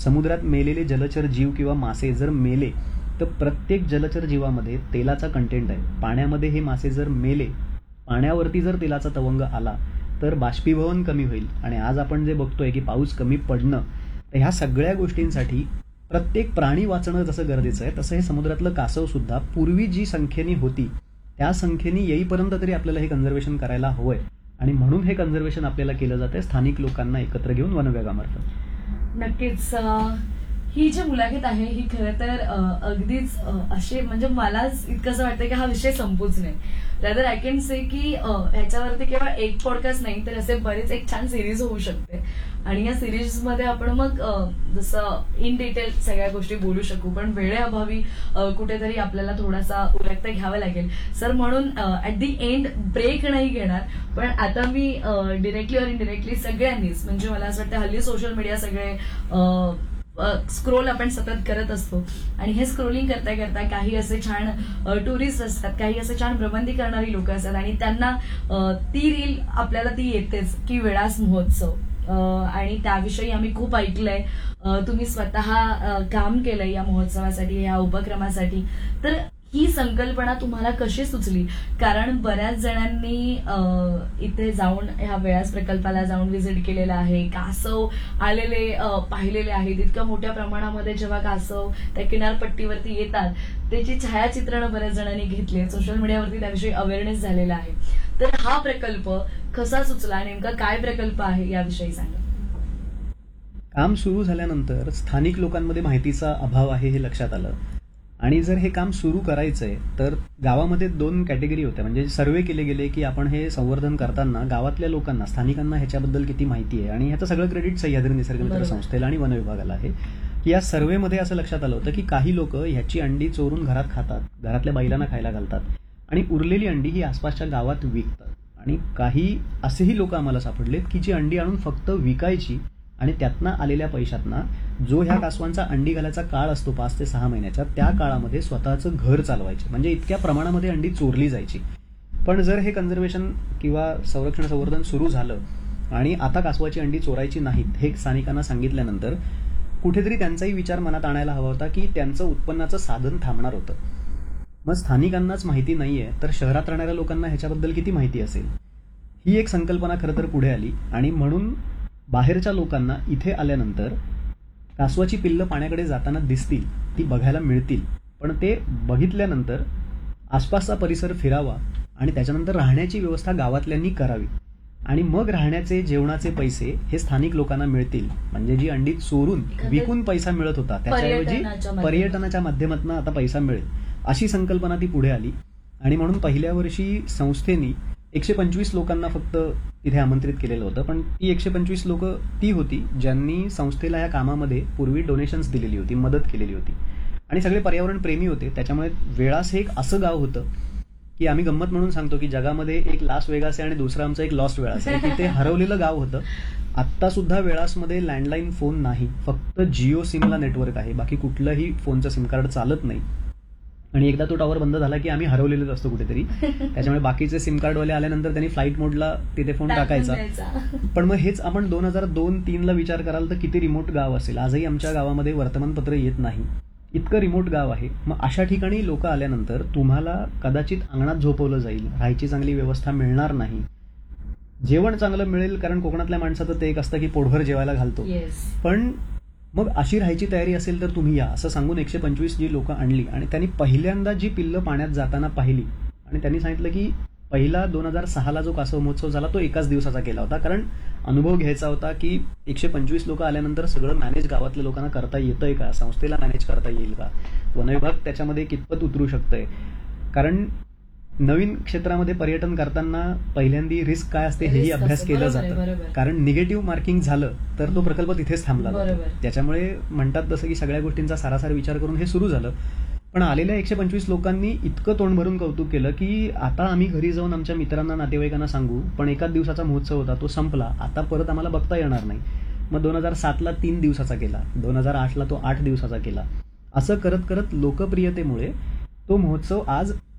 समुद्रात मेलेले जलचर जीव किंवा मासे जर मेले तर प्रत्येक जलचर जीवामध्ये तेलाचा कंटेंट आहे. पाण्यामध्ये हे मासे जर मेले, पाण्यावरती जर तेलाचा तवंग आला तर बाष्पीभवन कमी होईल. आणि आज आपण जे बघतोय की पाऊस कमी पडणं, तर ह्या सगळ्या गोष्टींसाठी प्रत्येक प्राणी वाचणं जसं गरजेचं आहे, तसं हे समुद्रातलं कासव सुद्धा पूर्वी जी संख्येने होती त्या संख्येने येईपर्यंत तरी आपल्याला हे कन्झर्वेशन करायला हवंय. आणि म्हणून हे कन्झर्वेशन आपल्याला केलं जातंय स्थानिक लोकांना एकत्र घेऊन वनविभागामार्फत. नक्कीच. ही जी मुलाखत आहे ही खरं तर अगदीच असे म्हणजे मलाच इतकंसं वाटतं की हा विषय संपूच नाही. रादर आय कॅन से की ह्याच्यावरती केवळ एक पॉडकास्ट नाही तर असे बरेच एक छान सिरीज होऊ शकते. आणि या सिरीजमध्ये आपण मग जसं इन डिटेल सगळ्या गोष्टी बोलू शकू, पण वेळेअभावी कुठेतरी आपल्याला थोडासा उलगता घ्यावा लागेल सर. म्हणून ऍट दी एंड ब्रेक नाही घेणार, पण आता मी डिरेक्टली और इनडिरेक्टली सगळ्यांनीच, म्हणजे मला असं वाटतं हल्ली सोशल मीडिया सगळे स्क्रोल आपण सतत करत असतो आणि हे स्क्रोलिंग करता करता काही असे छान टुरिस्ट असतात, काही असे छान भ्रमंती करणारी लोक असतात आणि त्यांना ती रील आपल्याला ती येतेच की वेळास महोत्सव. आणि त्याविषयी आम्ही खूप ऐकलंय. तुम्ही स्वतः काम केलंय या महोत्सवासाठी, या उपक्रमासाठी. तर ही संकल्पना तुम्हाला कशी सुचली? कारण बऱ्याच जणांनी इथे जाऊन ह्या व्यास प्रकल्पाला जाऊन व्हिजिट केलेलं आहे, कासव आलेले पाहिलेले आहेत. इतक्या मोठ्या प्रमाणामध्ये जेव्हा कासव त्या किनारपट्टीवरती येतात त्याची छायाचित्रणं बऱ्याच जणांनी घेतली, सोशल मीडियावरती त्याविषयी अवेअरनेस झालेला आहे. तर हा प्रकल्प कसा सुचला, नेमका काय प्रकल्प आहे याविषयी सांगा. काम सुरू झाल्यानंतर स्थानिक लोकांमध्ये माहितीचा अभाव आहे हे लक्षात आलं. आणि जर हे काम सुरू करायचंय तर गावामध्ये 2 कॅटेगरी होत्या. म्हणजे सर्वे केले गेले की आपण हे संवर्धन करताना गावातल्या लोकांना, स्थानिकांना ह्याच्याबद्दल किती माहिती आहे. आणि ह्याचं सगळं क्रेडिट सह्याद्री निसर्गमित्र संस्थेला आणि वनविभागाला आहे. की या सर्वेमध्ये असं लक्षात आलं होतं की काही लोक ह्याची अंडी चोरून घरात खातात, घरातल्या बैलांना खायला घालतात आणि उरलेली अंडी ही आसपासच्या गावात विकतात. आणि काही असेही लोक आम्हाला सापडलेत की जी अंडी आणून फक्त विकायची आणि त्यातनं आलेल्या पैशातनं जो ह्या कासवांचा अंडी घालायचा काळ असतो 5 ते 6 महिन्याचा, त्या काळामध्ये स्वतःचं घर चालवायचे. म्हणजे इतक्या प्रमाणामध्ये अंडी चोरली जायची. पण जर हे कन्झर्वेशन किंवा संरक्षण संवर्धन सुरू झालं आणि आता कासवाची अंडी चोरायची नाहीत हे स्थानिकांना सांगितल्यानंतर कुठेतरी त्यांचाही विचार मनात आणायला हवा होता की त्यांचं उत्पन्नाचं साधन थांबणार होतं. मग स्थानिकांनाच माहिती नाहीये तर शहरात राहणाऱ्या लोकांना ह्याच्याबद्दल किती माहिती असेल, ही एक संकल्पना खरं तर पुढे आली. आणि म्हणून बाहेरच्या लोकांना इथे आल्यानंतर कासवाची पिल्लं पाण्याकडे जाताना दिसतील, ती बघायला मिळतील, पण ते बघितल्यानंतर आसपासचा परिसर फिरावा आणि त्याच्यानंतर राहण्याची व्यवस्था गावातल्यांनी करावी. आणि मग राहण्याचे, जेवणाचे पैसे हे स्थानिक लोकांना मिळतील. म्हणजे जी अंडी चोरून विकून पैसा मिळत होता त्याच्याऐवजी पर्यटनाच्या माध्यमातून आता पैसा मिळेल, अशी संकल्पना ती पुढे आली. आणि म्हणून पहिल्या वर्षी संस्थेनी 125 लोकांना फक्त तिथे आमंत्रित केलेलं होतं. पण ती 125 लोक ती होती ज्यांनी संस्थेला या कामामध्ये पूर्वी डोनेशन्स दिलेली होती, मदत केलेली होती आणि सगळे पर्यावरण प्रेमी होते. त्याच्यामुळे वेळास हे एक असं गाव होतं की आम्ही गंमत म्हणून सांगतो की जगामध्ये एक लास वेगास आहे आणि दुसरा आमचा एक लॉस्ट वेळास आहे, की ते हरवलेलं गाव होतं. आत्ता सुद्धा वेळासमध्ये लँडलाईन फोन नाही, फक्त जिओ सिमला नेटवर्क आहे, बाकी कुठलंही फोनचं सिम कार्ड चालत नाही. आणि एकदा तो टॉवर बंद झाला की आम्ही हरवलेलोच असतो कुठेतरी. त्याच्यामुळे बाकीचे सिम कार्डवाले आल्यानंतर त्यांनी फ्लाईट मोडला तिथे फोन टाकायचा. पण मग हेच आपण 2002-03 ला विचार कराल तर किती रिमोट गाव असेल. आजही आमच्या गावामध्ये वर्तमानपत्र येत नाही, इतकं रिमोट गाव आहे. मग अशा ठिकाणी लोक आल्यानंतर तुम्हाला कदाचित अंगणात झोपवलं जाईल, राहायची चांगली व्यवस्था मिळणार नाही, जेवण चांगलं मिळेल कारण कोकणातल्या माणसाचं ते एक असतं की पोटभर जेवायला घालतो. पण मग अशी राहायची तयारी असेल तर तुम्ही या, असं सांगून 125 जी लोक आणली. आणि त्यांनी पहिल्यांदा जी पिल्लं पाण्यात जाताना पाहिली आणि त्यांनी सांगितलं की पहिला 2006 जो कासव महोत्सव झाला तो एकाच दिवसाचा केला होता, कारण अनुभव घ्यायचा होता की 125 लोक आल्यानंतर सगळं मॅनेज गावातल्या लोकांना करता येतंय का, संस्थेला मॅनेज करता येईल का, वनविभाग त्याच्यामध्ये कितपत उतरू शकतंय. कारण नवीन क्षेत्रामध्ये पर्यटन करताना पहिल्यांदी रिस्क काय असते हेही अभ्यास केला जातं. कारण निगेटिव्ह मार्किंग झालं तर तो प्रकल्प तिथेच थांबला जातो. त्याच्यामुळे म्हणतात तसं की सगळ्या गोष्टींचा सारासार विचार करून हे सुरू झालं. पण आलेल्या 125 लोकांनी इतकं तोंड भरून कौतुक केलं की आता आम्ही घरी जाऊन आमच्या मित्रांना, नातेवाईकांना सांगू, पण एकाच दिवसाचा महोत्सव होता, तो संपला, आता परत आम्हाला बघता येणार नाही. मग 2007ला 3 दिवसाचा केला, 2008ला तो 8 दिवसाचा केला. असं करत करत लोकप्रियतेमुळे तो महोत्सव आज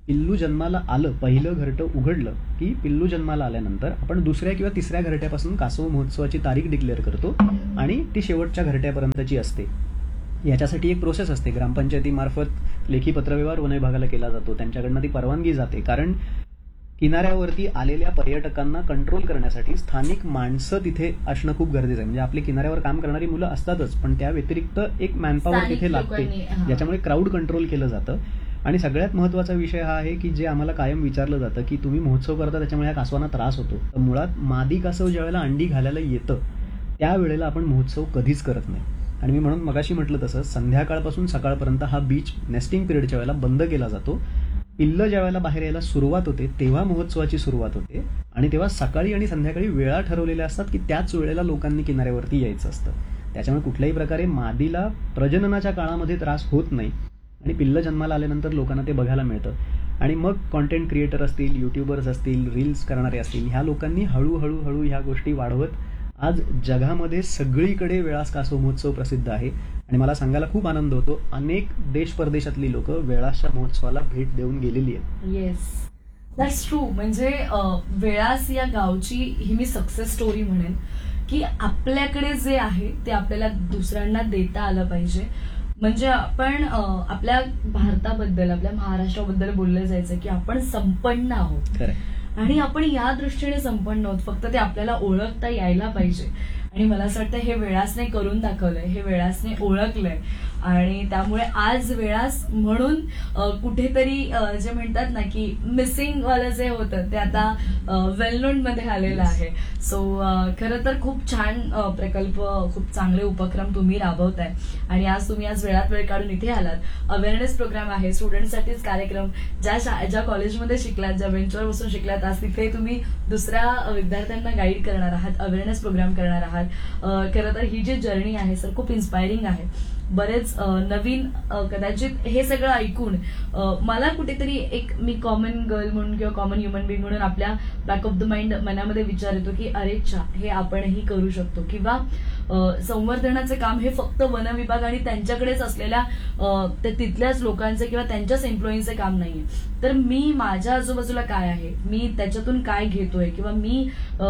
पिल्लू जन्माला आलं, पहिलं घरटं उघडलं की पिल्लू जन्माला आल्यानंतर आपण दुसऱ्या किंवा तिसऱ्या घरट्यापासून कासव महोत्सवाची तारीख डिक्लेअर करतो आणि ती शेवटच्या घरट्यापर्यंतची असते. याच्यासाठी एक प्रोसेस असते. ग्रामपंचायतीमार्फत लेखी पत्रव्यवहार वन विभागाला केला जातो, त्यांच्याकडनं ती परवानगी जाते. कारण किनाऱ्यावरती आलेल्या पर्यटकांना कंट्रोल करण्यासाठी स्थानिक माणसं तिथे असणं खूप गरजेचं आहे. म्हणजे आपले किनाऱ्यावर काम करणारी मुलं असतातच, पण त्या व्यतिरिक्त एक मॅनपॉवर स्थानिक तिथे लागते, लोकांनी, हा. ज्याच्यामुळे क्राऊड कंट्रोल केलं जातं. आणि सगळ्यात महत्त्वाचा विषय हा आहे की जे आम्हाला कायम विचारलं जातं की तुम्ही महोत्सव करता त्याच्यामुळे या कासवांना त्रास होतो. तर मुळात मादी कासव ज्यावेळेला अंडी घालायला येतं त्यावेळेला आपण महोत्सव कधीच करत नाही. आणि मी म्हणून मगाशी म्हटलं तसं संध्याकाळपासून सकाळपर्यंत हा बीच नेस्टिंग पिरियडच्या वेळेला बंद केला जातो. पिल्लं ज्या वेळेला बाहेर यायला सुरुवात होते तेव्हा महोत्सवाची सुरुवात होते आणि तेव्हा सकाळी आणि संध्याकाळी वेळा ठरवलेल्या असतात की त्याच वेळेला लोकांनी किनाऱ्यावरती यायचं असतं. त्याच्यामुळे कुठल्याही प्रकारे मादीला प्रजननाच्या काळामध्ये त्रास होत नाही आणि पिल्लं जन्माला आल्यानंतर लोकांना ते बघायला मिळतं. आणि मग कॉन्टेंट क्रिएटर असतील, युट्यूबर्स असतील, रील्स करणारे असतील, ह्या लोकांनी हळूहळू ह्या गोष्टी वाढवत आज जगामध्ये सगळीकडे वेळास कासव महोत्सव प्रसिद्ध आहे. आणि मला सांगायला खूप आनंद होतो, अनेक देश परदेशातली लोक वेळासच्या महोत्सवाला भेट देऊन गेलेली आहेत. Yes, that's true. म्हणजे वेळास या गावची ही मी सक्सेस स्टोरी म्हणेन की आपल्याकडे जे आहे ते आपल्याला दुसऱ्यांना देता आलं पाहिजे. म्हणजे आपण आपल्या भारताबद्दल, आपल्या महाराष्ट्राबद्दल बोललं जायचं की आपण संपन्न आहोत खरं. आणि आपण या दृष्टीने संपन्न आहोत, फक्त ते आपल्याला ओळखता यायला पाहिजे. आणि मला असं वाटतं हे वेळासने करून दाखवलंय, हे वेळासने ओळखलंय. आणि त्यामुळे आज वेळास म्हणून कुठेतरी जे म्हणतात ना की मिसिंग वालं जे होतं ते आता वेल नोन मध्ये आलेलं आहे. सो खरं तर खूप छान प्रकल्प, खूप चांगले उपक्रम तुम्ही राबवताय. आणि आज तुम्ही वेळात वेळ काढून इथे आलात. अवेअरनेस प्रोग्राम आहे, स्टुडंटसाठीच कार्यक्रम. ज्या कॉलेजमध्ये शिकलात, ज्या बेंचवर बसून शिकलात, आज तिथे तुम्ही दुसऱ्या विद्यार्थ्यांना गाईड करणार आहात, अवेअरनेस प्रोग्राम करणार आहात. खरं तर ही जी जर्नी आहे सर खूप इन्स्पायरिंग आहे. बरेच नवीन कदाचित हे सगळं ऐकून मला कुठेतरी एक मी कॉमन गर्ल म्हणून किंवा कॉमन ह्युमन बिंग म्हणून आपल्या बॅक ऑफ द माइंड मनामध्ये विचार येतो की अरे छा, हे आपणही करू शकतो. किंवा संवर्धनाचे काम हे फक्त वन विभाग आणि त्यांच्याकडेच असलेल्या तिथल्याच लोकांचे किंवा त्यांच्याच एम्प्लॉईंचे काम नाहीये. तर मी माझ्या आजूबाजूला काय आहे, मी त्याच्यातून काय घेतोय, किंवा मी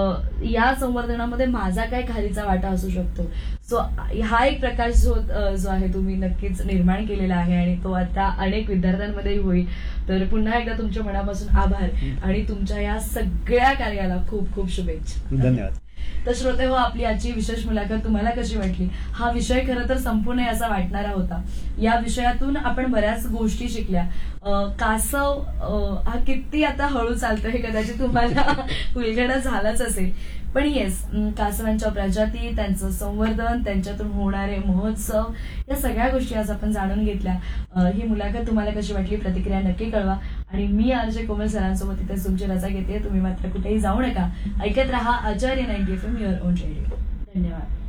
या संवर्धनामध्ये माझा काय खालीचा वाटा असू शकतो. सो हा एक प्रकाश जो आहे तुम्ही नक्कीच निर्माण केलेला आहे आणि तो आता अनेक विद्यार्थ्यांमध्येही होईल. तर पुन्हा एकदा तुमच्या मनापासून आभार आणि तुमच्या या सगळ्या कार्याला खूप खूप शुभेच्छा. धन्यवाद. तर श्रोते हो, आपली आजची विशेष मुलाखत तुम्हाला कशी वाटली? हा विषय खरं तर संपू नये असा वाटणारा होता. या विषयातून आपण बऱ्याच गोष्टी शिकल्या. कासव हा किती आता हळू चालतो हे कदाचित तुम्हाला उलगडा झालाच असेल. पण येस, कासवांच्या प्रजाती, त्यांचं संवर्धन, त्यांच्यातून होणारे महोत्सव, या सगळ्या गोष्टी आज आपण जाणून घेतल्या. ही मुलाखत तुम्हाला कशी वाटली? प्रतिक्रिया नक्की कळवा. आणि मी आरजे कोमल सरांसोबत इथे तुमची रजा घेते. तुम्ही मात्र कुठेही जाऊ नका. ऐकत रहा आचार्य 90 FM, युअर ओन रेडिओ. धन्यवाद.